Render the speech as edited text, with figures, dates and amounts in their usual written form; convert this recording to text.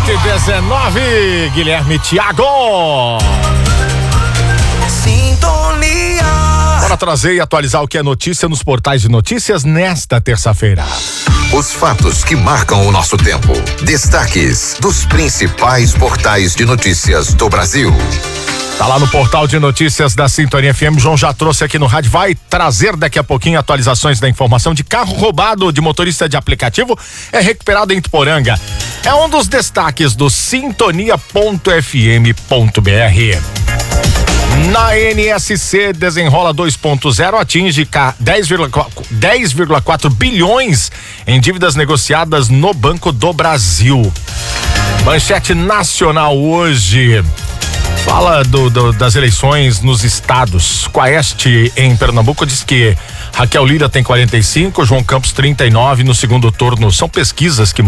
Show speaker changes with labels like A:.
A: 7h19, Guilherme Thiago.
B: Sintonia.
A: Bora trazer e atualizar o que é notícia nos portais de notícias nesta terça-feira.
C: Os fatos que marcam o nosso tempo. Destaques dos principais portais de notícias do Brasil.
A: Tá lá no portal de notícias da Sintonia FM, João já trouxe aqui no rádio, vai trazer daqui a pouquinho atualizações da informação de carro roubado de motorista de aplicativo é recuperado em Ituporanga. É um dos destaques do sintonia.fm.br. Na NSC, Desenrola 2.0 atinge 10,4 bilhões em dívidas negociadas no Banco do Brasil. Manchete nacional hoje fala das eleições nos estados. Quaest em Pernambuco diz que Raquel Lira tem 45, João Campos 39 no segundo turno. São pesquisas que